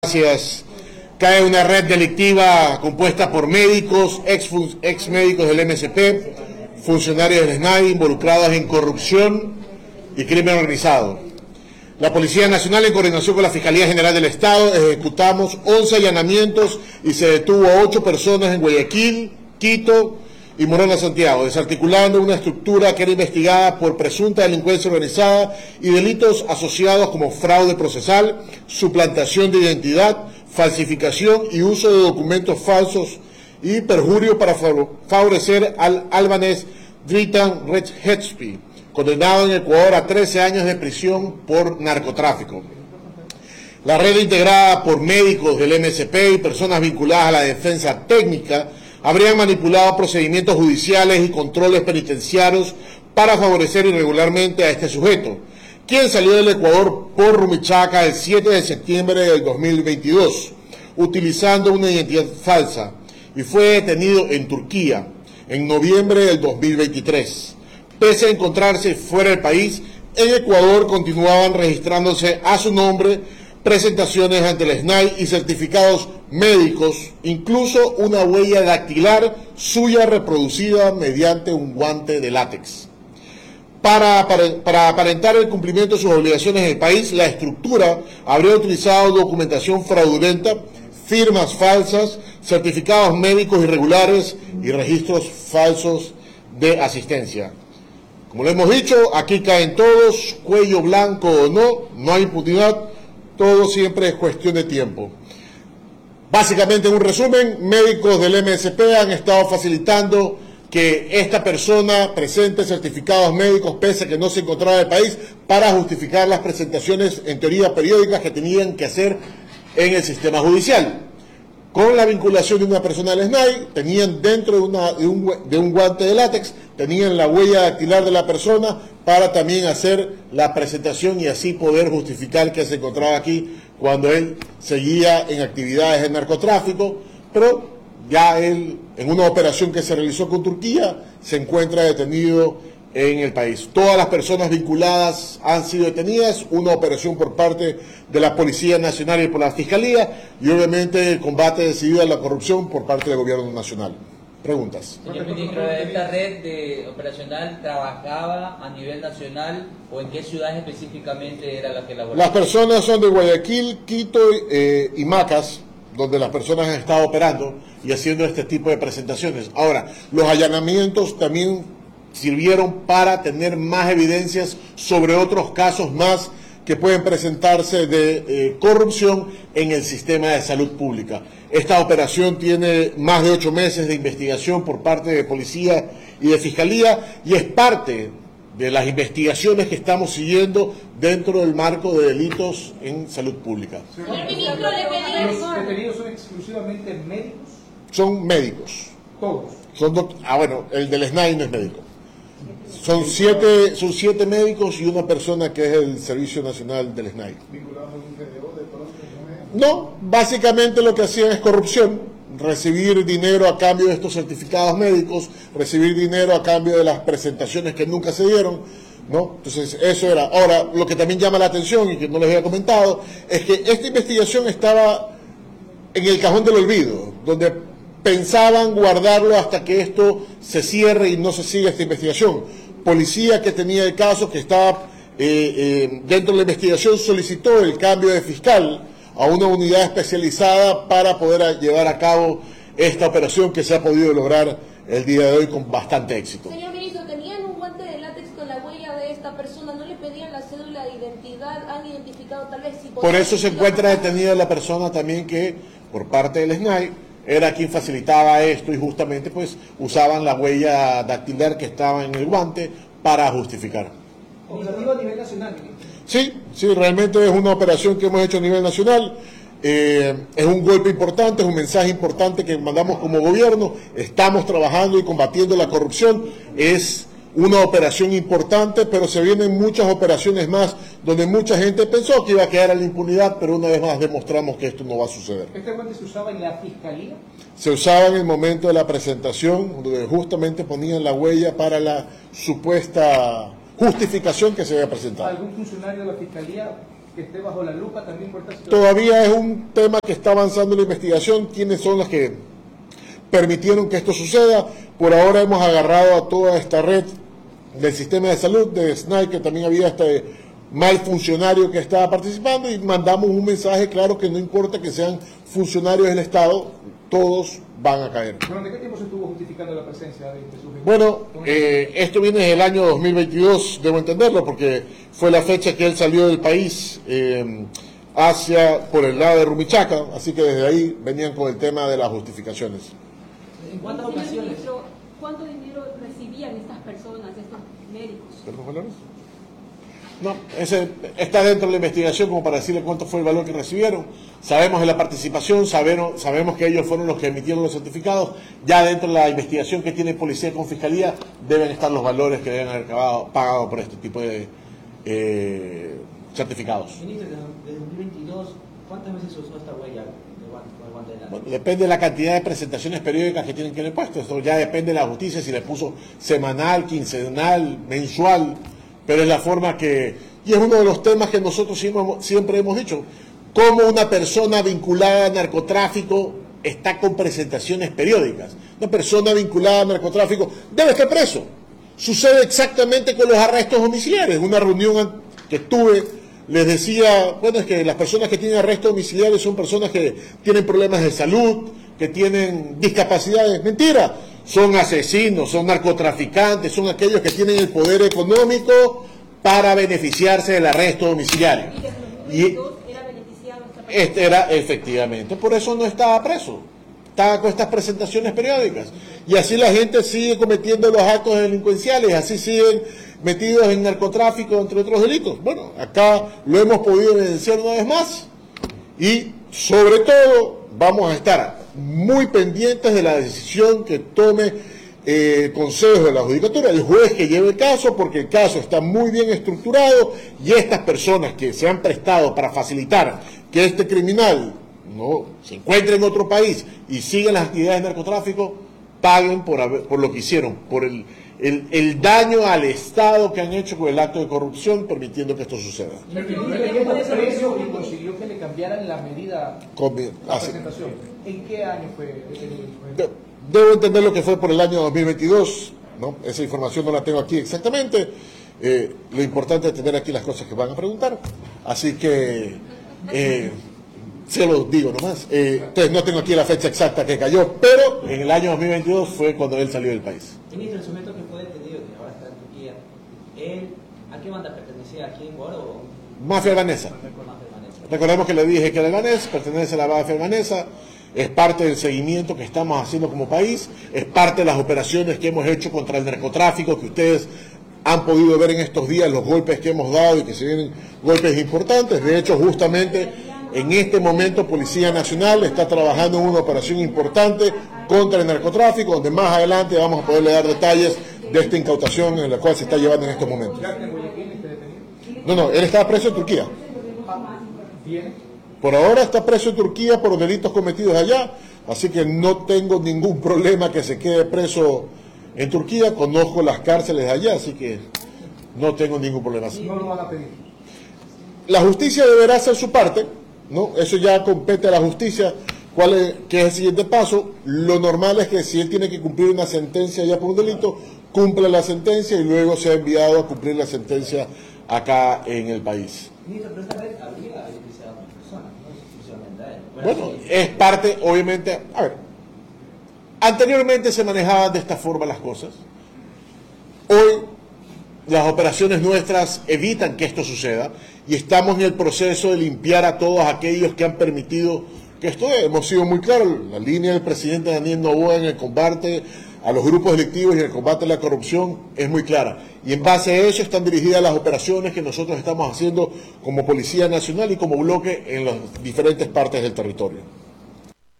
Gracias. Cae una red delictiva compuesta por médicos, ex médicos del MSP, funcionarios del SNAI involucrados en corrupción y crimen organizado. La Policía Nacional, en coordinación con la Fiscalía General del Estado, ejecutamos 11 allanamientos y se detuvo a 8 personas en Guayaquil, Quito y Morona, Santiago, desarticulando una estructura que era investigada por presunta delincuencia organizada y delitos asociados como fraude procesal, suplantación de identidad, falsificación y uso de documentos falsos y perjurio para favorecer al albanés Dritan Redzepi, condenado en Ecuador a 13 años de prisión por narcotráfico. La red, integrada por médicos del MSP y personas vinculadas a la defensa técnica, habrían manipulado procedimientos judiciales y controles penitenciarios para favorecer irregularmente a este sujeto, quien salió del Ecuador por Rumichaca el 7 de septiembre del 2022, utilizando una identidad falsa, y fue detenido en Turquía en noviembre del 2023. Pese a encontrarse fuera del país, en Ecuador continuaban registrándose a su nombre presentaciones ante el SNAI y certificados médicos, incluso una huella dactilar suya reproducida mediante un guante de látex. Para aparentar el cumplimiento de sus obligaciones en el país, la estructura habría utilizado documentación fraudulenta, firmas falsas, certificados médicos irregulares y registros falsos de asistencia. Como lo hemos dicho, aquí caen todos, cuello blanco o no, no hay impunidad, todo siempre es cuestión de tiempo. Básicamente, en un resumen, médicos del MSP han estado facilitando que esta persona presente certificados médicos pese a que no se encontraba en el país para justificar las presentaciones, en teoría periódicas, que tenían que hacer en el sistema judicial. Con la vinculación de una persona del SNAI, tenían dentro de un guante de látex, tenían la huella dactilar de la persona para también hacer la presentación y así poder justificar que se encontraba aquí cuando él seguía en actividades de narcotráfico, pero ya él, en una operación que se realizó con Turquía, se encuentra detenido en el país. Todas las personas vinculadas han sido detenidas, una operación por parte de la Policía Nacional y por la Fiscalía, y obviamente el combate decidido a la corrupción por parte del Gobierno Nacional. Preguntas. Señor ministro, ¿esta red operacional trabajaba a nivel nacional o en qué ciudad específicamente era la que elaboraba? Las personas son de Guayaquil, Quito y Macas, donde las personas han estado operando y haciendo este tipo de presentaciones. Ahora, los allanamientos también sirvieron para tener más evidencias sobre otros casos más que pueden presentarse de corrupción en el sistema de salud pública. Esta operación tiene más de 8 meses de investigación por parte de policía y de fiscalía y es parte de las investigaciones que estamos siguiendo dentro del marco de delitos en salud pública. Señor ministro, le pedimos... ¿Los detenidos son exclusivamente médicos? Son médicos. Todos. Bueno, el del SNAI no es médico. Son siete médicos y una persona que es el Servicio Nacional del SNAI. ¿Vinculados a un GDO de todos los? No, básicamente lo que hacían es corrupción, recibir dinero a cambio de estos certificados médicos, recibir dinero a cambio de las presentaciones que nunca se dieron, ¿no? Entonces, eso era. Ahora, lo que también llama la atención y que no les había comentado, es que esta investigación estaba en el cajón del olvido, donde pensaban guardarlo hasta que esto se cierre y no se siga esta investigación. Policía que tenía el caso, que estaba dentro de la investigación, solicitó el cambio de fiscal a una unidad especializada para poder llevar a cabo esta operación que se ha podido lograr el día de hoy con bastante éxito. Señor ministro, tenían un guante de látex con la huella de esta persona, no le pedían la cédula de identidad, han identificado tal vez si... Por eso se encuentra detenida la persona también que, por parte del SNAI, era quien facilitaba esto y justamente pues usaban la huella dactilar que estaba en el guante para justificar. ¿Operativo a nivel nacional, ministro? Sí, realmente es una operación que hemos hecho a nivel nacional. Es un golpe importante, es un mensaje importante que mandamos como gobierno. Estamos trabajando y combatiendo la corrupción. Es una operación importante, pero se vienen muchas operaciones más donde mucha gente pensó que iba a quedar en la impunidad, pero una vez más demostramos que esto no va a suceder. ¿Este guante se usaba en la fiscalía? Se usaba en el momento de la presentación, donde justamente ponían la huella para la supuesta justificación que se había presentado. ¿Algún funcionario de la fiscalía que esté bajo la lupa también por esta situación? Todavía es un tema que está avanzando la investigación. ¿Quiénes son los que permitieron que esto suceda? Por ahora hemos agarrado a toda esta red del sistema de salud, de SNAI, que también había este mal funcionario que estaba participando, y mandamos un mensaje claro que no importa que sean funcionarios del Estado, todos van a caer. ¿Durante qué tiempo se estuvo justificando la presencia de Jesús? Bueno, esto viene desde el año 2022, debo entenderlo, porque fue la fecha que él salió del país por el lado de Rumichaca, así que desde ahí venían con el tema de las justificaciones. ¿En cuántas Señor ocasiones? ministro, ¿cuánto dinero recibían estas personas, estos médicos? ¿Perdón, valores? No, ese está dentro de la investigación como para decirle cuánto fue el valor que recibieron. Sabemos de la participación, sabemos que ellos fueron los que emitieron los certificados. Ya dentro de la investigación que tiene policía con fiscalía deben estar los valores que deben haber pagado por este tipo de certificados. Ministro, desde 2022, ¿cuántas veces se usó esta huella de guante de lana? Bueno, depende de la cantidad de presentaciones periódicas que tienen que le puesto. Esto ya depende de la justicia, si le puso semanal, quincenal, mensual. Pero es la forma que... Y es uno de los temas que nosotros siempre hemos dicho. Cómo una persona vinculada a narcotráfico está con presentaciones periódicas. Una persona vinculada a narcotráfico debe estar preso. Sucede exactamente con los arrestos domiciliares. Una reunión que tuve, les decía, bueno, es que las personas que tienen arrestos domiciliares son personas que tienen problemas de salud, que tienen discapacidades. Mentira. Son asesinos, son narcotraficantes, son aquellos que tienen el poder económico para beneficiarse del arresto domiciliario. Y desde 2022 era beneficiado esta persona. Este era, efectivamente, por eso no estaba preso. Estaba con estas presentaciones periódicas. Y así la gente sigue cometiendo los actos delincuenciales, así siguen metidos en narcotráfico, entre otros delitos. Bueno, acá lo hemos podido evidenciar una vez más. Y sobre todo vamos a estar muy pendientes de la decisión que tome el Consejo de la Judicatura, el juez que lleve el caso, porque el caso está muy bien estructurado y estas personas que se han prestado para facilitar que este criminal no se encuentre en otro país y sigan las actividades de narcotráfico, paguen por lo que hicieron, por el daño al Estado que han hecho con el acto de corrupción, permitiendo que esto suceda. El ministro llegó preso y consiguió que le cambiaran la medida de presentación. ¿En qué año fue ese? Debo entender lo que fue por el año 2022, ¿no? Esa información no la tengo aquí exactamente. Lo importante es tener aquí las cosas que van a preguntar. Así que se los digo nomás. Entonces no tengo aquí la fecha exacta que cayó, pero en el año 2022 fue cuando él salió del país. Ministro, el sujeto que fue detenido, que ahora está en Turquía, ¿él a qué banda pertenecía? ¿Aquí en Ecuador o Mafia albanesa. más permanente? Recordemos que le dije que era albanés, pertenece a la mafia albanesa, es parte del seguimiento que estamos haciendo como país, es parte de las operaciones que hemos hecho contra el narcotráfico, que ustedes han podido ver en estos días, los golpes que hemos dado y que se vienen golpes importantes. De hecho, justamente en este momento Policía Nacional está trabajando en una operación importante contra el narcotráfico, donde más adelante vamos a poderle dar detalles de esta incautación en la cual se está llevando en estos momentos. No, él estaba preso en Turquía. ¿Viene? Por ahora está preso en Turquía por los delitos cometidos allá, así que no tengo ningún problema que se quede preso en Turquía. Conozco las cárceles de allá, así que no tengo ningún problema. No lo van a pedir. La justicia deberá hacer su parte, ¿no? Eso ya compete a la justicia. ¿Qué es el siguiente paso? Lo normal es que si él tiene que cumplir una sentencia ya por un delito, cumpla la sentencia y luego sea enviado a cumplir la sentencia acá en el país. Ministro, pero esta red habría beneficiado a otras personas, no exclusivamente a él. Bueno, es parte, obviamente, a ver, anteriormente se manejaban de esta forma las cosas. Hoy las operaciones nuestras evitan que esto suceda y estamos en el proceso de limpiar a todos aquellos que han permitido que esto hemos sido muy claros. La línea del presidente Daniel Noboa en el combate a los grupos delictivos y en el combate a la corrupción es muy clara. Y en base a eso están dirigidas las operaciones que nosotros estamos haciendo como Policía Nacional y como bloque en las diferentes partes del territorio.